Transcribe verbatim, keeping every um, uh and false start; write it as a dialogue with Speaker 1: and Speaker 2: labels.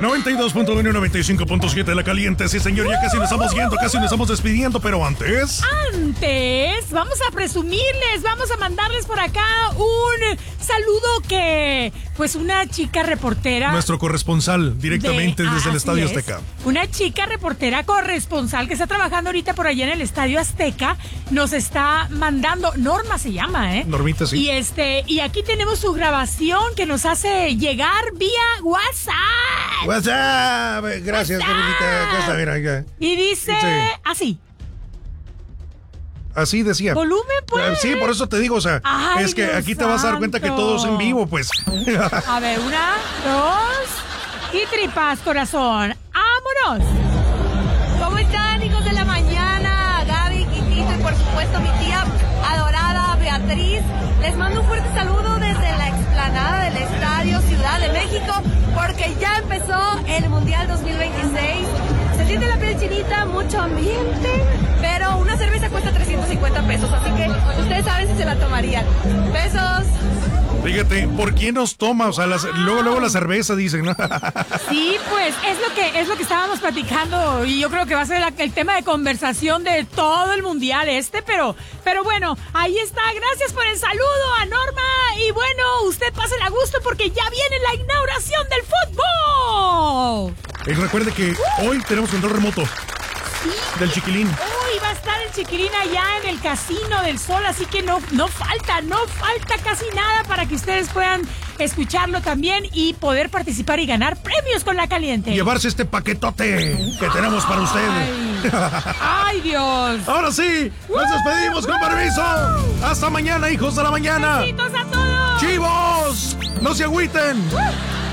Speaker 1: noventa y dos punto uno, noventa y cinco punto siete La Caliente. Sí, señor, ya casi nos estamos yendo, casi nos estamos despidiendo, pero antes...
Speaker 2: Antes, vamos a presumirles, vamos a mandarles por acá un saludo que, pues, una chica reportera...
Speaker 1: Nuestro corresponsal, directamente
Speaker 2: de,
Speaker 1: desde
Speaker 2: ah,
Speaker 1: el Estadio
Speaker 2: es,
Speaker 1: Azteca.
Speaker 2: Una chica reportera corresponsal que está trabajando ahorita por allá en el Estadio Azteca, nos está mandando, Norma se llama, ¿eh?
Speaker 1: Normita, sí.
Speaker 2: Y este, y aquí tenemos su grabación que nos hace llegar vía WhatsApp.
Speaker 1: WhatsApp, gracias, Normita. Mira, mira.
Speaker 2: Y dice
Speaker 1: sí.
Speaker 2: así.
Speaker 1: Así decía.
Speaker 2: Volumen, pues.
Speaker 1: Sí, por eso te digo, o sea,
Speaker 2: Ay,
Speaker 1: es que
Speaker 2: Dios
Speaker 1: aquí te vas a dar cuenta que
Speaker 2: santo.
Speaker 1: todo es en vivo, pues.
Speaker 2: A ver, una, dos y tripas, corazón. ¡Vámonos!
Speaker 3: ¿Cómo están, hijos de la mañana? Gaby, Quitito y por supuesto mi tía adorada Beatriz. Les mando un fuerte saludo desde la explanada del Estadio Ciudad de México, porque ya empezó el Mundial dos mil veintiséis. Se siente la piel chinita, mucho ambiente, pero una cerveza cuesta trescientos cincuenta pesos, así que ustedes saben si se la tomarían. Besos.
Speaker 1: Fíjate, ¿por quién nos toma? O sea, las, luego, luego la cerveza, dicen, ¿no?
Speaker 2: Sí, pues, es lo que es lo que estábamos platicando y yo creo que va a ser la, el tema de conversación de todo el mundial este, pero, pero bueno, ahí está. Gracias por el saludo a Norma y bueno, usted pase a gusto porque ya viene la inauguración del fútbol.
Speaker 1: Y recuerde que hoy tenemos control remoto.
Speaker 2: Sí.
Speaker 1: Del Chiquilín.
Speaker 2: Uy, va a estar el Chiquilín allá en el Casino del Sol, así que no, no falta, no falta casi nada para que ustedes puedan escucharlo también y poder participar y ganar premios con La Caliente.
Speaker 1: Llevarse este paquetote que tenemos para ustedes.
Speaker 2: Ay, ay, Dios.
Speaker 1: Ahora sí, nos despedimos con permiso. Hasta mañana, hijos de la mañana.
Speaker 2: Besitos a todos.
Speaker 1: Chivos, no se agüiten.